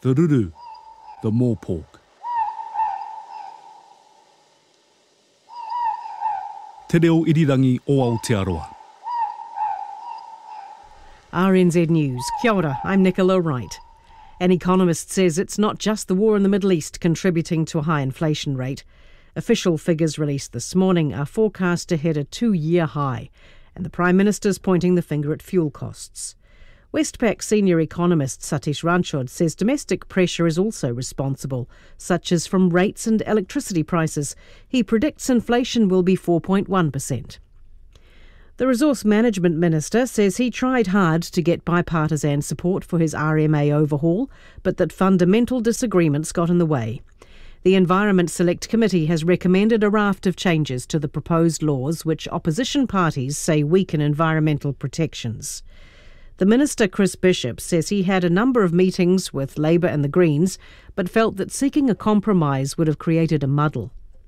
the ruru, the mōpork. Te reo irirangi o Aotearoa. RNZ News. Kia ora, I'm Nicola Wright. An economist says it's not just the war in the Middle East contributing to a high inflation rate. Official figures released this morning are forecast to hit a 2-year high, and the Prime Minister's pointing the finger at fuel costs. Westpac senior economist Satish Ranchod says domestic pressure is also responsible, such as from rates and electricity prices. He predicts inflation will be 4.1%. The Resource Management Minister says he tried hard to get bipartisan support for his RMA overhaul, but that fundamental disagreements got in the way. The Environment Select Committee has recommended a raft of changes to the proposed laws which opposition parties say weaken environmental protections. The Minister, Chris Bishop, says he had a number of meetings with Labour and the Greens, but felt that seeking a compromise would have created a muddle.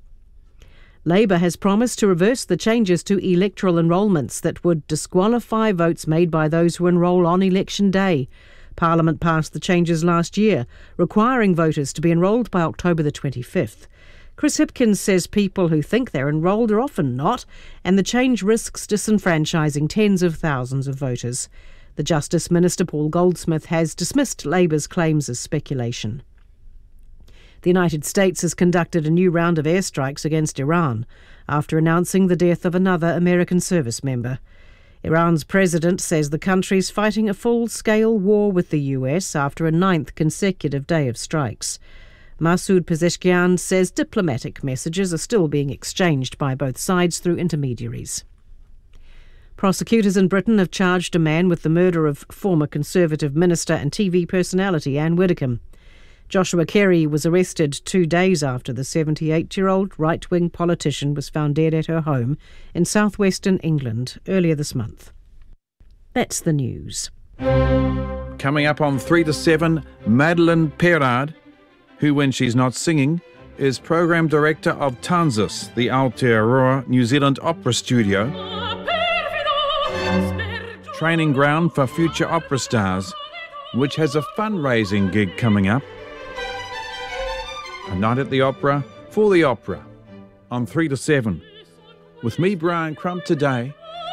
Labour has promised to reverse the changes to electoral enrolments that would disqualify votes made by those who enrol on election day. Parliament passed the changes last year, requiring voters to be enrolled by October the 25th. Chris Hipkins says people who think they're enrolled are often not, and the change risks disenfranchising tens of thousands of voters. The Justice Minister, Paul Goldsmith, has dismissed Labour's claims as speculation. The United States has conducted a new round of airstrikes against Iran after announcing the death of another American service member. Iran's president says the country's fighting a full-scale war with the US after a 9th consecutive day of strikes. Masoud Pezeshkian says diplomatic messages are still being exchanged by both sides through intermediaries. Prosecutors in Britain have charged a man with the murder of former Conservative minister and TV personality Anne Widdecombe. Joshua Carey was arrested 2 days after the 78-year-old right-wing politician was found dead at her home in southwestern England earlier this month. That's the news. Coming up on 3 to 7, Madeleine Perard, who, when she's not singing, is Program Director of Tanzas, the Aotearoa New Zealand Opera Studio, training ground for future opera stars, which has a fundraising gig coming up. A night at the opera for the opera on 3 to 7. With me, Brian Crump, today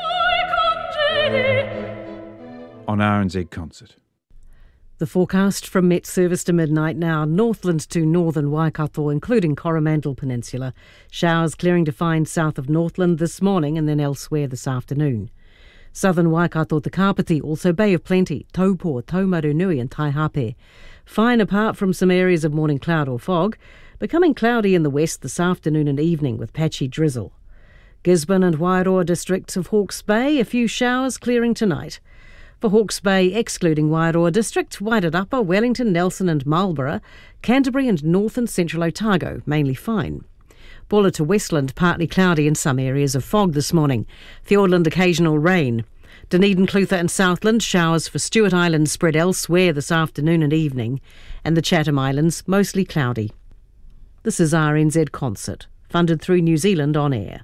on RNZ Concert. The forecast from Met Service to midnight now. Northland to northern Waikato, including Coromandel Peninsula. Showers clearing to find south of Northland this morning and then elsewhere this afternoon. Southern Waikato to Kapiti, also Bay of Plenty, Taupo, Taumarunui and Taihape. Fine apart from some areas of morning cloud or fog, becoming cloudy in the west this afternoon and evening with patchy drizzle. Gisborne and Wairoa districts of Hawke's Bay, a few showers clearing tonight. For Hawke's Bay, excluding Wairoa district, Wairarapa, Wellington, Nelson and Marlborough, Canterbury and north and central Otago, mainly fine. Bulla to Westland, partly cloudy in some areas of fog this morning. Fiordland, occasional rain. Dunedin, Clutha and Southland, showers for Stewart Island spread elsewhere this afternoon and evening. And the Chatham Islands, mostly cloudy. This is RNZ Concert, funded through New Zealand On Air.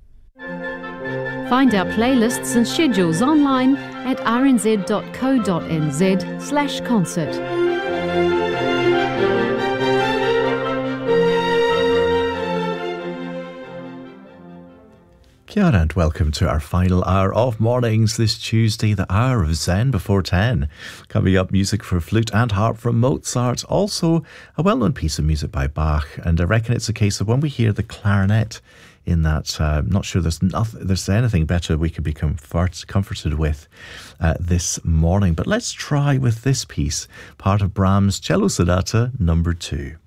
Find our playlists and schedules online at rnz.co.nz/concert. Kia ora and welcome to our final hour of mornings this Tuesday, the hour of Zen before 10. Coming up, music for flute and harp from Mozart, also a well-known piece of music by Bach, and I reckon it's a case of when we hear the clarinet in that, I'm not sure there's anything better we could be comforted with this morning. But let's try with this piece, part of Brahms' Cello Sonata No. 2.